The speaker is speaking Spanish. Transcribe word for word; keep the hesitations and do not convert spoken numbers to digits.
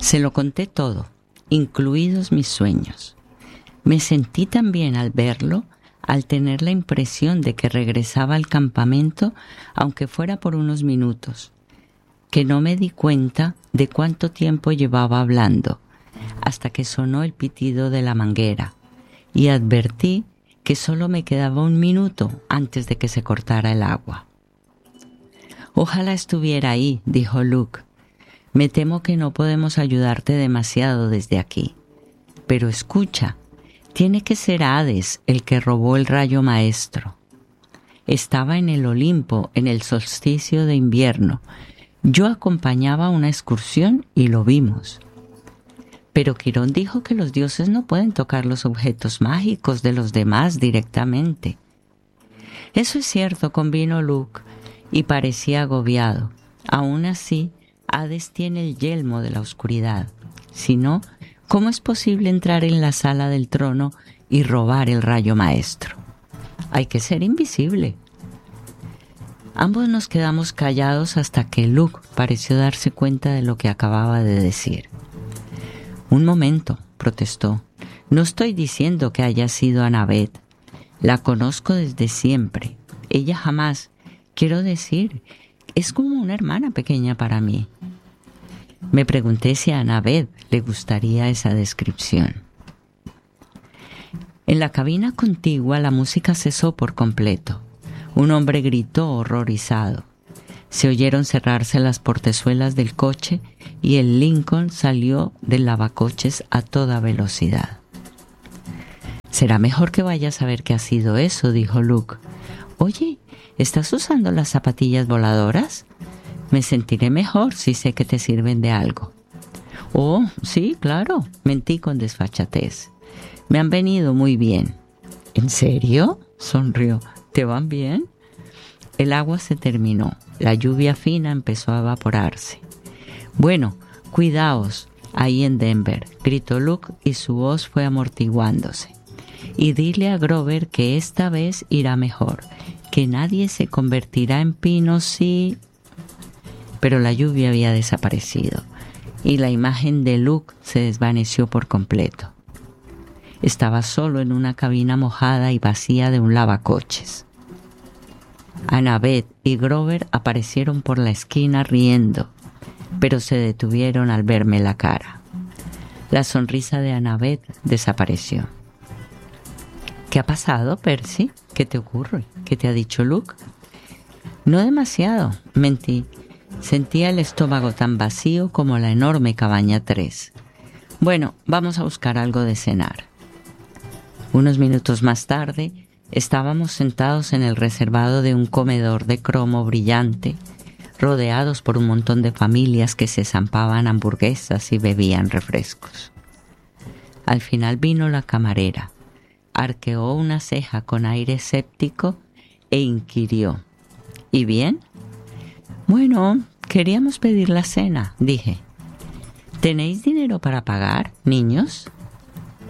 Se lo conté todo, incluidos mis sueños. Me sentí tan bien al verlo, al tener la impresión de que regresaba al campamento, aunque fuera por unos minutos, que no me di cuenta de cuánto tiempo llevaba hablando, hasta que sonó el pitido de la manguera, y advertí que solo me quedaba un minuto antes de que se cortara el agua. Ojalá estuviera ahí, dijo Luke. Me temo que no podemos ayudarte demasiado desde aquí. Pero escucha, tiene que ser Hades el que robó el rayo maestro. Estaba en el Olimpo en el solsticio de invierno. Yo acompañaba una excursión y lo vimos. Pero Quirón dijo que los dioses no pueden tocar los objetos mágicos de los demás directamente. Eso es cierto, convino Luke, y parecía agobiado. Aún así, Hades tiene el yelmo de la oscuridad. Si no, ¿cómo es posible entrar en la sala del trono y robar el rayo maestro? Hay que ser invisible. Ambos nos quedamos callados hasta que Luke pareció darse cuenta de lo que acababa de decir. Un momento, protestó. No estoy diciendo que haya sido Annabeth. La conozco desde siempre. Ella jamás, quiero decir, es como una hermana pequeña para mí. Me pregunté si a Annabeth le gustaría esa descripción. En la cabina contigua la música cesó por completo. Un hombre gritó horrorizado. Se oyeron cerrarse las portezuelas del coche y el Lincoln salió del lavacoches a toda velocidad. «Será mejor que vayas a ver qué ha sido eso», dijo Luke. «Oye, ¿estás usando las zapatillas voladoras? Me sentiré mejor si sé que te sirven de algo». «Oh, sí, claro», mentí con desfachatez. «Me han venido muy bien». «¿En serio?», sonrió. «¿Te van bien?». El agua se terminó. La lluvia fina empezó a evaporarse. «Bueno, cuidaos ahí en Denver», gritó Luke y su voz fue amortiguándose. «Y dile a Grover que esta vez irá mejor, que nadie se convertirá en pino si...». Pero la lluvia había desaparecido y la imagen de Luke se desvaneció por completo. Estaba solo en una cabina mojada y vacía de un lavacoches. Annabeth y Grover aparecieron por la esquina riendo, pero se detuvieron al verme la cara. La sonrisa de Annabeth desapareció. «¿Qué ha pasado, Percy? ¿Qué te ocurre? ¿Qué te ha dicho Luke?» «No demasiado», mentí. Sentía el estómago tan vacío como la enorme cabaña tres. «Bueno, vamos a buscar algo de cenar». Unos minutos más tarde, estábamos sentados en el reservado de un comedor de cromo brillante, rodeados por un montón de familias que se zampaban hamburguesas y bebían refrescos. Al final vino la camarera, arqueó una ceja con aire escéptico e inquirió: «¿Y bien?». «Bueno, queríamos pedir la cena», dije. «¿Tenéis dinero para pagar, niños?».